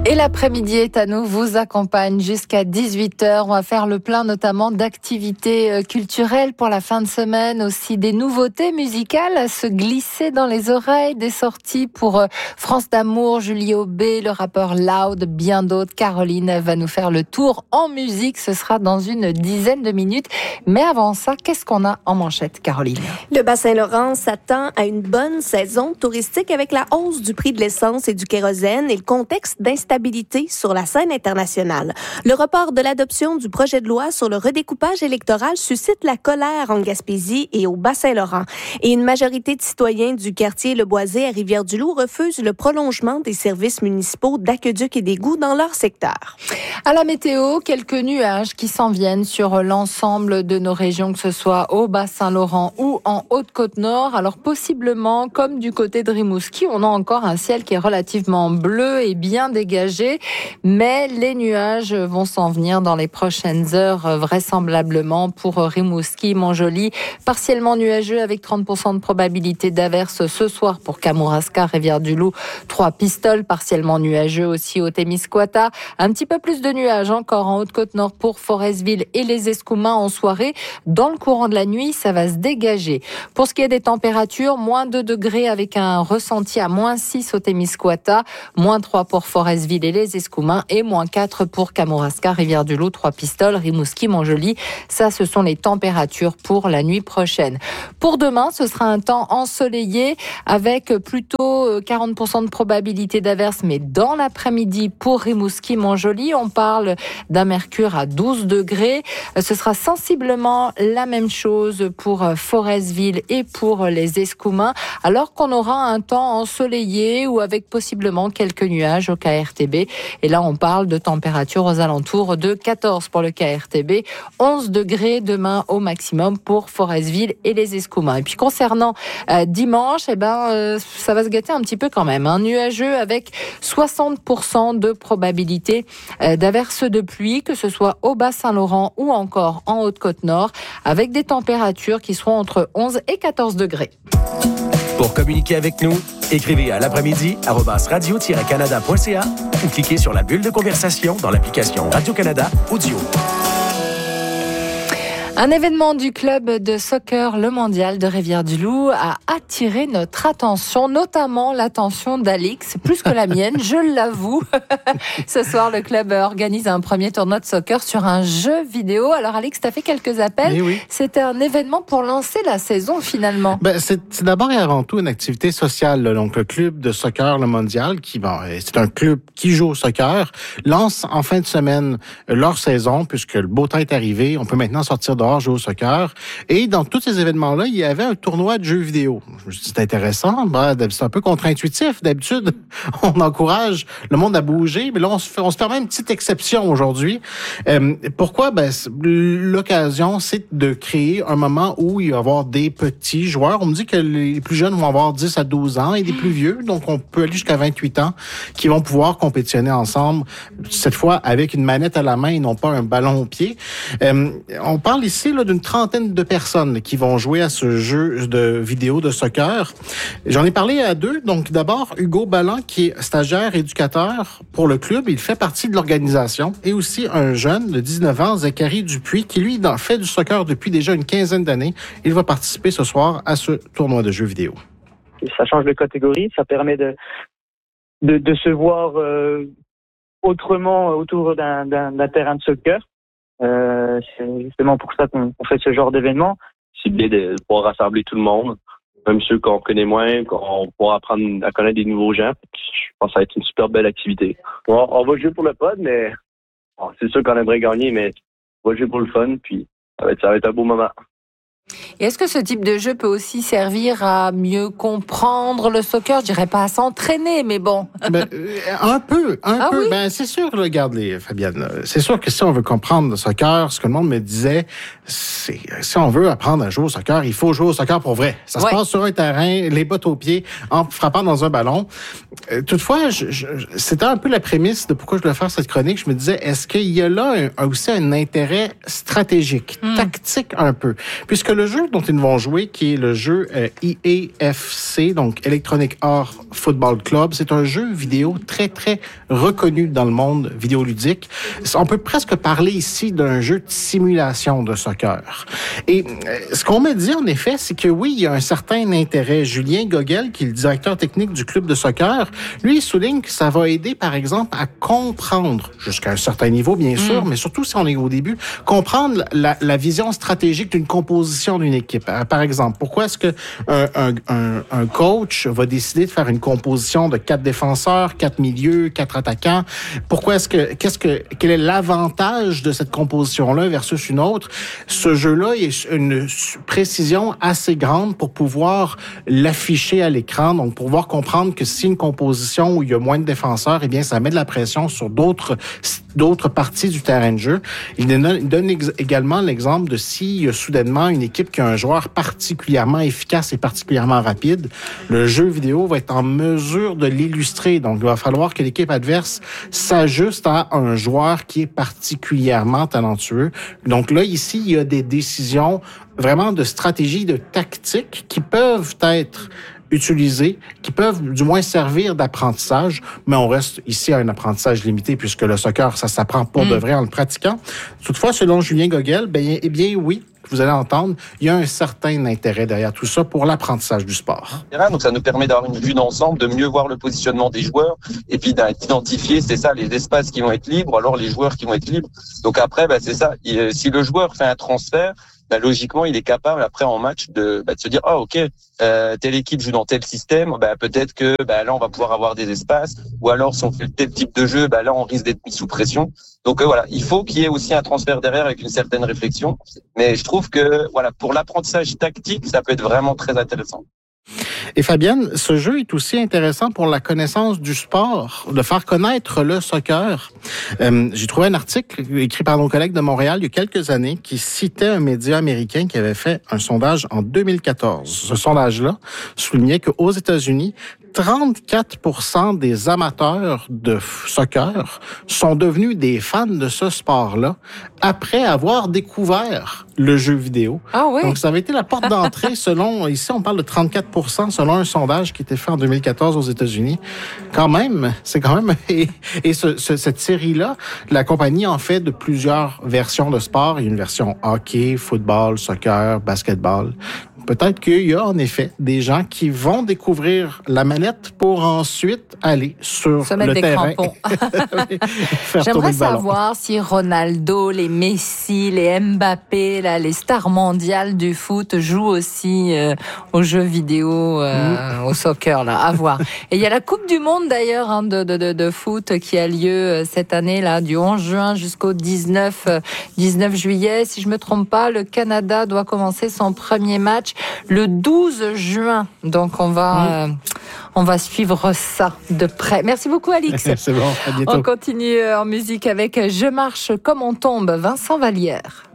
Et l'après-midi est à nous, vous accompagne jusqu'à 18h. On va faire le plein notamment d'activités culturelles pour la fin de semaine, aussi des nouveautés musicales à se glisser dans les oreilles, des sorties pour France d'amour, Julie Aubé, le rappeur Loud, bien d'autres. Caroline va nous faire le tour en musique, ce sera dans une dizaine de minutes. Mais avant ça, qu'est-ce qu'on a en manchette, Caroline? Le Bas-Saint-Laurent s'attend à une bonne saison touristique avec la hausse du prix de l'essence et du kérosène et le contexte d'instabilité sur la scène internationale. Le report de l'adoption du projet de loi sur le redécoupage électoral suscite la colère en Gaspésie et au Bas-Saint-Laurent. Et une majorité de citoyens du quartier Le Boisé à Rivière-du-Loup refusent le prolongement des services municipaux d'aqueduc et d'égouts dans leur secteur. À la météo, quelques nuages qui s'en viennent sur l'ensemble de nos régions, que ce soit au Bas-Saint-Laurent ou en Haute-Côte-Nord. Alors possiblement, comme du côté de Rimouski, on a encore un ciel qui est relativement bleu et bien dégagé. Mais les nuages vont s'en venir dans les prochaines heures, vraisemblablement pour Rimouski, Montjoly. Partiellement nuageux avec 30% de probabilité d'averse ce soir pour Kamouraska, Rivière-du-Loup, Trois-Pistoles. Partiellement nuageux aussi au Témiscouata. Un petit peu plus de nuages encore en Haute-Côte-Nord pour Forestville et les Escoumins en soirée. Dans le courant de la nuit, ça va se dégager. Pour ce qui est des températures, moins 2 degrés avec un ressenti à moins 6 au Témiscouata, moins 3 pour Forestville et les Escoumins et moins 4 pour Kamouraska, Rivière-du-Loup, Trois-Pistoles, Rimouski, Montjoly. Ça, ce sont les températures pour la nuit prochaine. Pour demain, ce sera un temps ensoleillé avec plutôt 40% de probabilité d'averse, mais dans l'après-midi pour Rimouski, Montjoly, on parle d'un mercure à 12 degrés. Ce sera sensiblement la même chose pour Forestville et pour les Escoumins, alors qu'on aura un temps ensoleillé ou avec possiblement quelques nuages au KRTB. Et là, on parle de température aux alentours de 14 pour le KRTB, 11 degrés demain au maximum pour Forestville et les Escoumins. Et puis concernant dimanche, ça va se gâter un petit peu quand même. Nuageux avec 60% de probabilité d'averse de pluie, que ce soit au Bas-Saint-Laurent ou encore en Haute-Côte-Nord, avec des températures qui seront entre 11 et 14 degrés. Pour communiquer avec nous, écrivez à l'après-midi @radio-canada.ca ou cliquez sur la bulle de conversation dans l'application Radio-Canada Audio. Un événement du club de soccer Le Mondial de Rivière-du-Loup a attiré notre attention, notamment l'attention d'Alix, plus que la mienne, je l'avoue. Ce soir, le club organise un premier tournoi de soccer sur un jeu vidéo. Alors Alix, tu as fait quelques appels. Oui. C'était un événement pour lancer la saison finalement. C'est d'abord et avant tout une activité sociale. Donc le club de soccer Le Mondial, c'est un club qui joue au soccer, lance en fin de semaine leur saison, puisque le beau temps est arrivé. On peut maintenant sortir dehors, jouer au soccer. Et dans tous ces événements-là, il y avait un tournoi de jeux vidéo. Je me suis dit, c'est intéressant. C'est un peu contre-intuitif. D'habitude, on encourage le monde à bouger, mais là, on se permet une petite exception aujourd'hui. Pourquoi? L'occasion, c'est de créer un moment où il va y avoir des petits joueurs. On me dit que les plus jeunes vont avoir 10 à 12 ans et des plus vieux, donc on peut aller jusqu'à 28 ans, qui vont pouvoir compétitionner ensemble, cette fois avec une manette à la main et non pas un ballon au pied. On parle ici d'une trentaine de personnes qui vont jouer à ce jeu de vidéo de soccer. J'en ai parlé à deux. Donc d'abord, Hugo Ballan, qui est stagiaire éducateur pour le club. Il fait partie de l'organisation. Et aussi un jeune de 19 ans, Zachary Dupuis, qui lui fait du soccer depuis déjà une quinzaine d'années. Il va participer ce soir à ce tournoi de jeux vidéo. Ça change de catégorie. Ça permet de se voir autrement autour d'un terrain de soccer. C'est justement pour ça qu'on fait ce genre d'événement. C'est bien de pouvoir rassembler tout le monde, même ceux qu'on connaît moins, qu'on pourra apprendre à connaître des nouveaux gens. Je pense que ça va être une super belle activité. Bon, on va jouer pour le fun, mais c'est sûr qu'on aimerait gagner, mais on va jouer pour le fun, puis ça va être un beau moment. Et est-ce que ce type de jeu peut aussi servir à mieux comprendre le soccer? Je dirais pas à s'entraîner, mais bon. Un peu. Oui? C'est sûr, regarde Fabienne, c'est sûr que si on veut comprendre le soccer, ce que le monde me disait, c'est si on veut apprendre à jouer au soccer, il faut jouer au soccer pour vrai. Ça se passe sur un terrain, les bottes aux pieds, en frappant dans un ballon. Toutefois, c'était un peu la prémisse de pourquoi je voulais faire cette chronique. Je me disais, est-ce qu'il y a là aussi un intérêt stratégique, tactique un peu? Puisque le le jeu dont ils vont jouer, qui est le jeu EAFC, donc Electronic Arts Football Club. C'est un jeu vidéo très, très reconnu dans le monde vidéoludique. On peut presque parler ici d'un jeu de simulation de soccer. Et ce qu'on me dit, en effet, c'est que oui, il y a un certain intérêt. Julien Gogel, qui est le directeur technique du club de soccer, lui, il souligne que ça va aider, par exemple, à comprendre, jusqu'à un certain niveau, bien sûr, mais surtout si on est au début, comprendre la vision stratégique d'une composition d'une équipe. Par exemple, pourquoi est-ce que un coach va décider de faire une composition de 4 défenseurs, 4 milieux, 4 attaquants? Pourquoi quel est l'avantage de cette composition-là versus une autre? Ce jeu-là est une précision assez grande pour pouvoir l'afficher à l'écran, donc pour pouvoir comprendre que si une composition où il y a moins de défenseurs, eh bien, ça met de la pression sur d'autres parties du terrain de jeu. Il donne également l'exemple de s'il y a soudainement une équipe qui a un joueur particulièrement efficace et particulièrement rapide, le jeu vidéo va être en mesure de l'illustrer. Donc, il va falloir que l'équipe adverse s'ajuste à un joueur qui est particulièrement talentueux. Donc là, ici, il y a des décisions vraiment de stratégie, de tactique qui peuvent être utilisés, qui peuvent du moins servir d'apprentissage, mais on reste ici à un apprentissage limité puisque le soccer, ça s'apprend pour de vrai en le pratiquant. Toutefois, selon Julien Gogel, eh bien oui, vous allez entendre, il y a un certain intérêt derrière tout ça pour l'apprentissage du sport. Donc ça nous permet d'avoir une vue d'ensemble, de mieux voir le positionnement des joueurs et puis d'identifier, c'est ça, les espaces qui vont être libres, alors les joueurs qui vont être libres. Donc après, c'est ça, si le joueur fait un transfert, logiquement, il est capable, après, en match, de se dire, ok, telle équipe joue dans tel système, peut-être que, là, on va pouvoir avoir des espaces, ou alors, si on fait tel type de jeu, là, on risque d'être mis sous pression. Donc, voilà, il faut qu'il y ait aussi un transfert derrière avec une certaine réflexion. Mais je trouve que, pour l'apprentissage tactique, ça peut être vraiment très intéressant. Et Fabienne, ce jeu est aussi intéressant pour la connaissance du sport, de faire connaître le soccer. J'ai trouvé un article écrit par nos collègues de Montréal il y a quelques années qui citait un média américain qui avait fait un sondage en 2014. Ce sondage-là soulignait qu'aux États-Unis, 34% des amateurs de soccer sont devenus des fans de ce sport-là après avoir découvert le jeu vidéo. Ah oui. Donc, ça avait été la porte d'entrée ici, on parle de 34% selon un sondage qui était fait en 2014 aux États-Unis. C'est quand même, et cette série-là, la compagnie en fait de plusieurs versions de sport. Il y a une version hockey, football, soccer, basketball. Peut-être qu'il y a en effet des gens qui vont découvrir la manette pour ensuite aller sur le terrain. J'aimerais savoir si Ronaldo, les Messi, les Mbappé, les stars mondiales du foot jouent aussi aux jeux vidéo, au soccer, à voir. Et il y a la Coupe du Monde d'ailleurs de foot qui a lieu cette année, du 11 juin jusqu'au 19 juillet. Si je me trompe pas, le Canada doit commencer son premier match le 12 juin. Donc, on va suivre ça de près. Merci beaucoup, Alix. C'est bon, à bientôt. On continue en musique avec Je marche comme on tombe, Vincent Vallière.